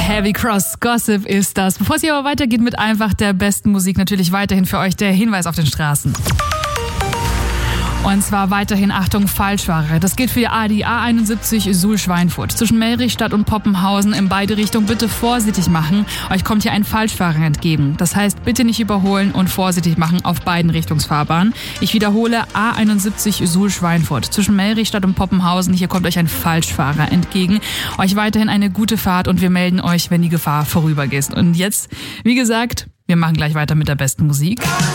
Heavy Cross Gossip ist das. Bevor es hier aber weitergeht mit einfach der besten Musik, natürlich weiterhin für euch der Hinweis auf den Straßen. Und zwar weiterhin, Achtung, Falschfahrer. Das gilt für die A71 Suhl-Schweinfurt. Zwischen Melrichstadt und Poppenhausen in beide Richtungen bitte vorsichtig machen. Euch kommt hier ein Falschfahrer entgegen. Das heißt, bitte nicht überholen und vorsichtig machen auf beiden Richtungsfahrbahnen. Ich wiederhole, A71 Suhl-Schweinfurt. Zwischen Melrichstadt und Poppenhausen, hier kommt euch ein Falschfahrer entgegen. Euch weiterhin eine gute Fahrt und wir melden euch, wenn die Gefahr vorübergeht. Und jetzt, wie gesagt, wir machen gleich weiter mit der besten Musik.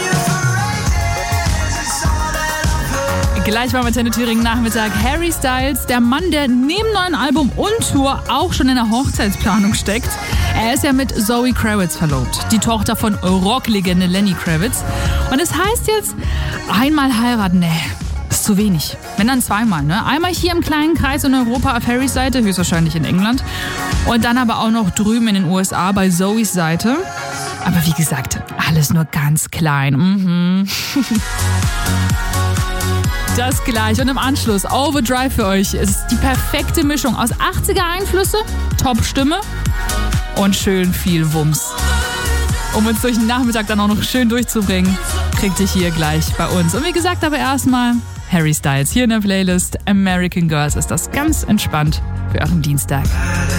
Gleich beim Antenne Thüringen Nachmittag Harry Styles, der Mann, der neben neuen Album und Tour auch schon in der Hochzeitsplanung steckt. Er ist ja mit Zoe Kravitz verlobt, die Tochter von Rocklegende Lenny Kravitz. Und es heißt jetzt, einmal heiraten, ist zu wenig. Wenn dann zweimal, ne? Einmal hier im kleinen Kreis in Europa auf Harrys Seite, höchstwahrscheinlich in England. Und dann aber auch noch drüben in den USA bei Zoes Seite. Aber wie gesagt, alles nur ganz klein. Das gleich und im Anschluss Overdrive für euch. Es ist die perfekte Mischung aus 80er-Einflüsse, Top-Stimme und schön viel Wumms. Um uns durch den Nachmittag dann auch noch schön durchzubringen, kriegt ihr hier gleich bei uns. Und wie gesagt, aber erstmal Harry Styles hier in der Playlist. American Girls ist das ganz entspannt für euren Dienstag.